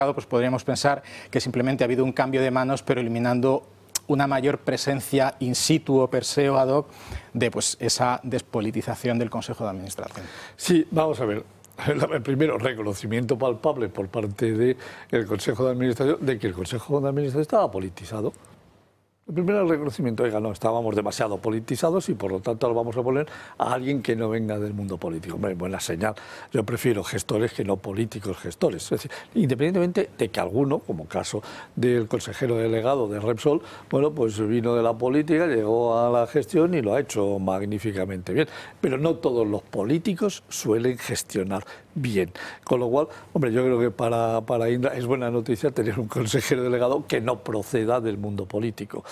pues podríamos pensar que simplemente ha habido un cambio de manos, pero eliminando una mayor presencia in situ o per se o ad hoc de pues, esa despolitización del Consejo de Administración. Sí, vamos a ver. Primero, reconocimiento palpable por parte del Consejo de Administración de que el Consejo de Administración estaba politizado. El primer reconocimiento, oiga, no, estábamos demasiado politizados y por lo tanto ahora vamos a poner a alguien que no venga del mundo político. Hombre, buena señal. Yo prefiero gestores que no políticos gestores. Es decir, independientemente de que alguno, como caso del consejero delegado de Repsol, bueno, pues vino de la política, llegó a la gestión y lo ha hecho magníficamente bien. Pero no todos los políticos suelen gestionar bien. Con lo cual, hombre, yo creo que para Indra es buena noticia tener un consejero delegado que no proceda del mundo político.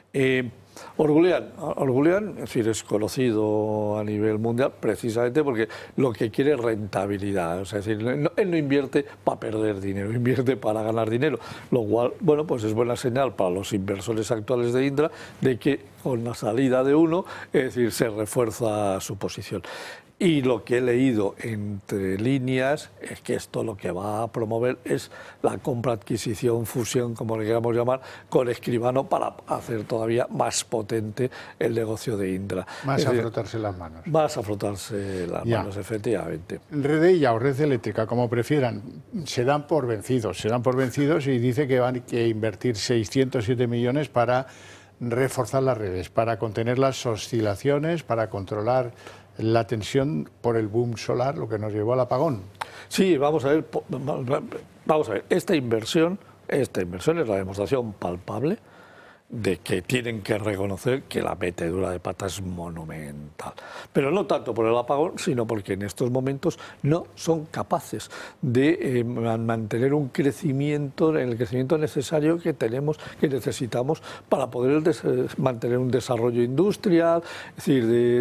Orgulian, es decir, es conocido a nivel mundial precisamente porque lo que quiere es rentabilidad. O sea, es decir, él no invierte para perder dinero, invierte para ganar dinero. Lo cual, bueno, pues es buena señal para los inversores actuales de Indra de que con la salida de uno, es decir, se refuerza su posición. Y lo que he leído entre líneas es que esto lo que va a promover es la compra, adquisición, fusión, como le queramos llamar, con Escribano para hacer todavía más potente el negocio de Indra. Más a frotarse las manos. Más a frotarse las manos, efectivamente. Redella o Red Eléctrica, como prefieran, se dan por vencidos y dice que van a invertir 607 millones para reforzar las redes, para contener las oscilaciones, para controlar la tensión por el boom solar, lo que nos llevó al apagón. Sí, vamos a ver, esta inversión es la demostración palpable de que tienen que reconocer que la metedura de pata es monumental. Pero no tanto por el apagón, sino porque en estos momentos no son capaces de mantener un crecimiento, el crecimiento necesario que necesitamos para poder mantener un desarrollo industrial, es decir,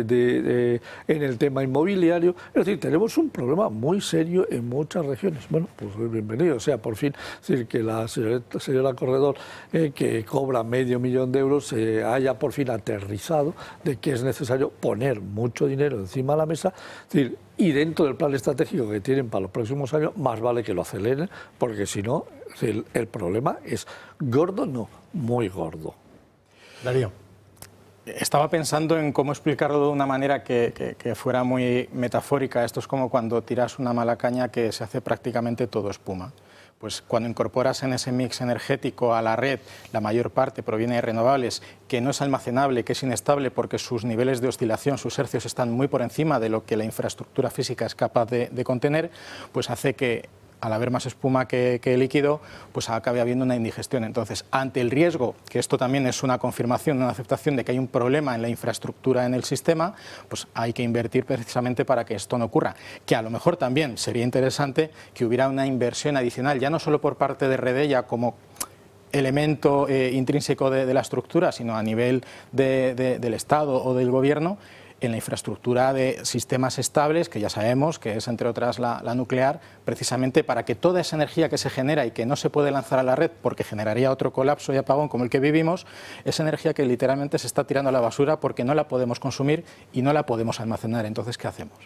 en el tema inmobiliario. Es decir, tenemos un problema muy serio en muchas regiones. Bueno, pues bienvenido sea por fin, es decir, que la señora Corredor, que cobra $500 millones de euros, se haya por fin aterrizado de que es necesario poner mucho dinero encima de la mesa, es decir, y dentro del plan estratégico que tienen para los próximos años, más vale que lo aceleren, porque si no, el problema es gordo, no, muy gordo. Darío. Estaba pensando en cómo explicarlo de una manera que fuera muy metafórica. Esto es como cuando tiras una mala caña que se hace prácticamente todo espuma. Pues cuando incorporas en ese mix energético a la red, la mayor parte proviene de renovables, que no es almacenable, que es inestable porque sus niveles de oscilación, sus hercios están muy por encima de lo que la infraestructura física es capaz de contener, pues hace que al haber más espuma que líquido, pues acabe habiendo una indigestión. Entonces, ante el riesgo, que esto también es una confirmación, una aceptación de que hay un problema en la infraestructura en el sistema, pues hay que invertir precisamente para que esto no ocurra. Que a lo mejor también sería interesante que hubiera una inversión adicional, ya no solo por parte de Redella como elemento intrínseco de la estructura, sino a nivel del Estado o del Gobierno, en la infraestructura de sistemas estables, que ya sabemos que es, entre otras, la nuclear, precisamente para que toda esa energía que se genera y que no se puede lanzar a la red porque generaría otro colapso y apagón como el que vivimos, esa energía que literalmente se está tirando a la basura porque no la podemos consumir y no la podemos almacenar. Entonces, ¿qué hacemos?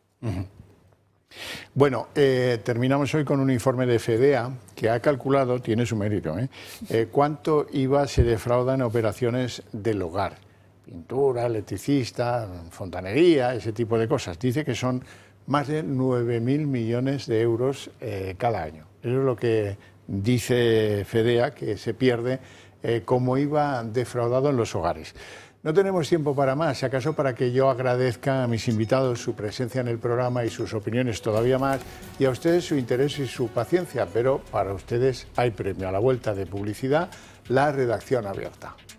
Bueno, terminamos hoy con un informe de FEDEA que ha calculado, tiene su mérito, cuánto IVA se defrauda en operaciones del hogar. Pintura, electricista, fontanería, ese tipo de cosas. Dice que son más de 9.000 millones de euros cada año. Eso es lo que dice FEDEA, que se pierde como IVA defraudado en los hogares. No tenemos tiempo para más, si acaso para que yo agradezca a mis invitados su presencia en el programa y sus opiniones todavía más, y a ustedes su interés y su paciencia, pero para ustedes hay premio. A la vuelta de publicidad, la redacción abierta.